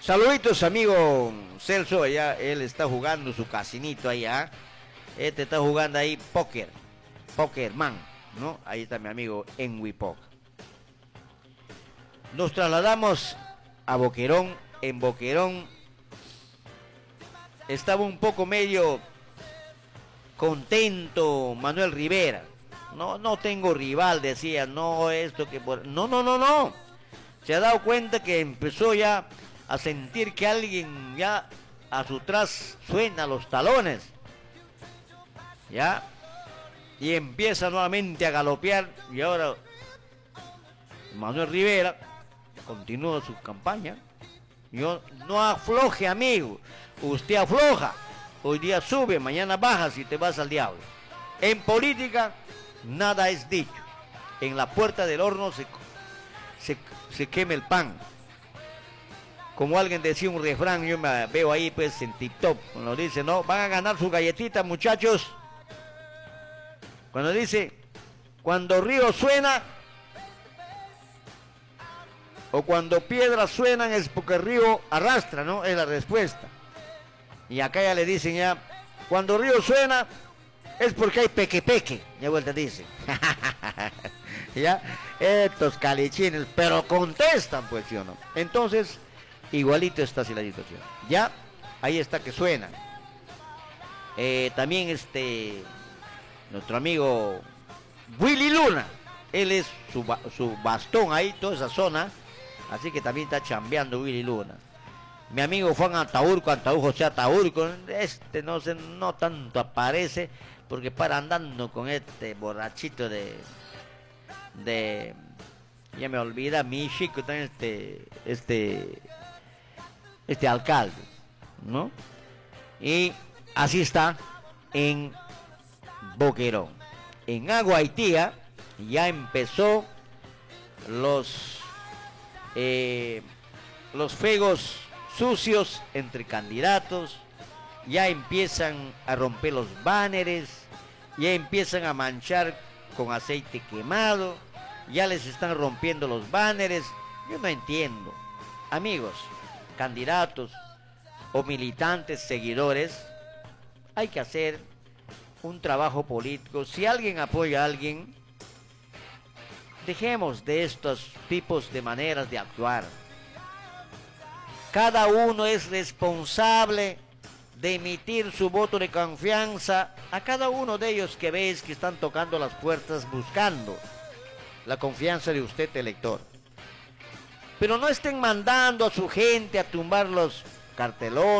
Saluditos, amigo Celso, allá él está jugando su casinito allá. Este está jugando ahí póker, Pokerman, ¿no? Ahí está mi amigo en Wipok. Nos trasladamos a Boquerón. En Boquerón estaba un poco medio contento Manuel Rivera. No tengo rival, decía, no esto que por... No. Se ha dado cuenta que empezó ya a sentir que alguien ya a su tras suena los talones. ¿Ya? Y empieza nuevamente a galopear. Y ahora Manuel Rivera continúa su campaña. Yo no afloje, amigo. Usted afloja. Hoy día sube, mañana baja si te vas al diablo. En política, nada es dicho. En la puerta del horno se quema el pan. Como alguien decía un refrán, yo me veo ahí pues en TikTok, cuando dice, no, van a ganar su galletita, muchachos. Cuando dice, cuando río suena, o cuando piedras suenan es porque el río arrastra, ¿no? Es la respuesta. Y acá ya le dicen ya, cuando río suena es porque hay peque. Ya vuelta dicen. Ya, estos calichines, pero contestan pues, ¿sí o no? Entonces, igualito está así la situación. Ya, ahí está que suena. También nuestro amigo Willy Luna, él es su bastón ahí, toda esa zona. Así que también está chambeando Willy Luna. Mi amigo Juan Ataurco, José Ataurco, no tanto aparece, porque para andando con este borrachito de ya me olvida, mi chico también este alcalde, ¿no? Y así está en Boquerón. En Aguaitía ya empezó los fuegos sucios entre candidatos, ya empiezan a romper los banners, ya empiezan a manchar con aceite quemado, ya les están rompiendo los banners. Yo no entiendo, amigos, candidatos o militantes, seguidores, hay que hacer un trabajo político. Si alguien apoya a alguien, dejemos de estos tipos de maneras de actuar. Cada uno es responsable de emitir su voto de confianza a cada uno de ellos que ves que están tocando las puertas buscando la confianza de usted, elector. Pero no estén mandando a su gente a tumbar los cartelones.